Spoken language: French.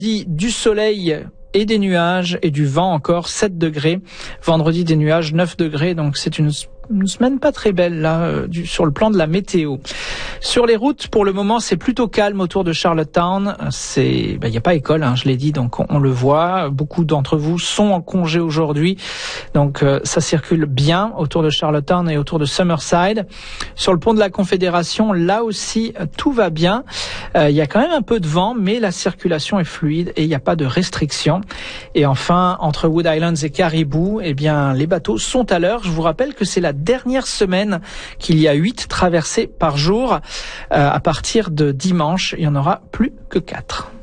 Du soleil et des nuages et du vent encore, 7 degrés. Vendredi, des nuages, 9 degrés. Donc c'est une semaine pas très belle là sur le plan de la météo. Sur les routes, pour le moment, c'est plutôt calme autour de Charlottetown. Il y a pas école, je l'ai dit, donc on le voit. Beaucoup d'entre vous sont en congé aujourd'hui, donc ça circule bien autour de Charlottetown et autour de Summerside. Sur le pont de la Confédération, là aussi, tout va bien. Il y a quand même un peu de vent, mais la circulation est fluide et il n'y a pas de restrictions. Et enfin, entre Wood Islands et Caribou, les bateaux sont à l'heure. Je vous rappelle que c'est la dernière semaine qu'il y a 8 traversées par jour. À partir de dimanche, il n'y en aura plus que 4.